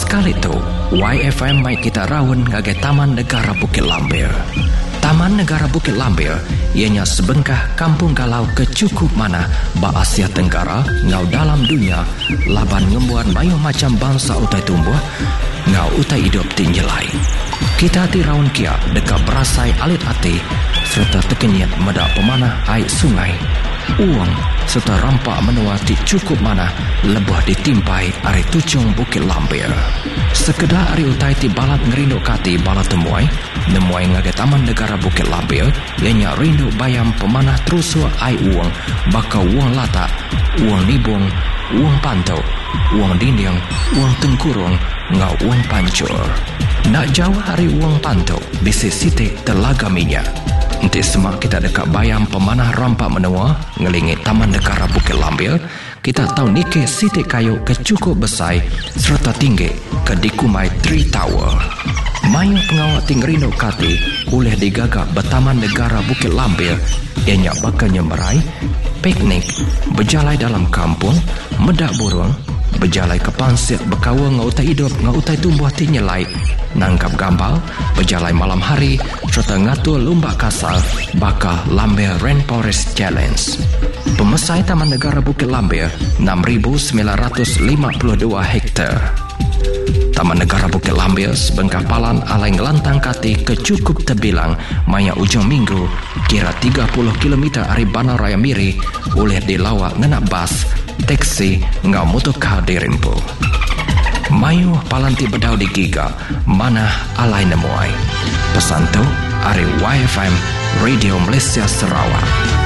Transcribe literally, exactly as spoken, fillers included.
Sekali tu, Y F M mai kita rawon ngage Taman Negara Bukit Lambir. Taman Negara Bukit Lambir ianya sebengkah kampung galau kecukup mana ba Asia Tenggara ngau dalam dunia laban ngembuan mayu macam bangsa utai tumbuh ngau utai hidup tinjelai. Kita hati raun kia dekat berasai alit hati serta tekenyat medak pemanah air sungai. Uang serta rampak menua ti cukup mana lebah ditimpai ari tucung Bukit Lambir. Sekedar ari utai ti balat ngerindu kati balat temuai, nemuai ngage Taman Negara Bukit Lambir, ianya rindu bayam pemanah terusu ai uang, baka uang lata, uang nibung, uang pantau, uang dinding, uang tengkurung, ngau uang pancur. Nak jauh hari uang pantau, bisi siti telaga minyak. Nanti semak kita dekat bayam pemanah rampak menua ngelingi Taman Negara Bukit Lambir, kita tahu nike siti kayu kecukup besar serta tinggi ke dikumai Tree Tower. Mayu pengawat tingrino kati oleh digagak Taman Negara Bukit Lambir ianya bakal nyemberai, piknik, berjalai dalam kampung, medak burung, berjalai ke pansir berkawa ngautai hidup ngautai tumbuh tinyelai, nangkap gambal, berjalai malam hari serta ngatur lomba kasar bakal Lambir Rainforest Challenge. Pemesai Taman Negara Bukit Lambir enam ribu sembilan ratus lima puluh dua hektar. Taman Negara Bukit Lambir sebengkah palan alai ngelantang kati kecukup terbilang maya ujung minggu kira tiga puluh kilometer dari Bandar Raya Miri oleh dilawak ngenak bas, teksi ngau motorkar dirimpu. Mayu palanti bedau di giga mana alai nemuai. Pesan tu ari Y F M Radio Malaysia Sarawak.